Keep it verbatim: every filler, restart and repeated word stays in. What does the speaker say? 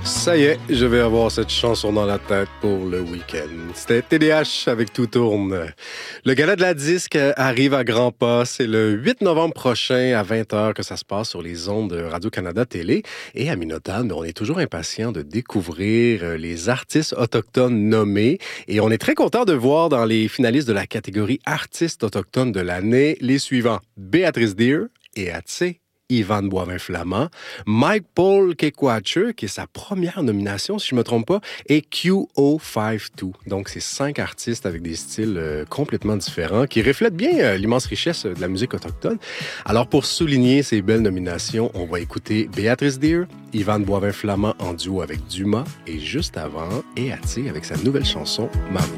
Ça y est, je vais avoir cette chanson dans la tête pour le week-end. C'était T D H avec Tout tourne. Le gala de la disque arrive à grands pas. C'est le huit novembre prochain à vingt heures que ça se passe sur les ondes de Radio-Canada Télé. Et à Minotan, on est toujours impatient de découvrir les artistes autochtones nommés. Et on est très content de voir dans les finalistes de la catégorie artistes autochtones de l'année les suivants. Béatrice Deer et Atsé Yvan Boivin-Flamand, Mike Paul Kekwache, qui est sa première nomination, si je ne me trompe pas, et Q O cinquante-deux. Donc, c'est cinq artistes avec des styles euh, complètement différents qui reflètent bien euh, l'immense richesse de la musique autochtone. Alors, pour souligner ces belles nominations, on va écouter Béatrice Deer, Yvan Boivin-Flamand en duo avec Dumas, et juste avant, Eatsé avec sa nouvelle chanson « Ma voix ».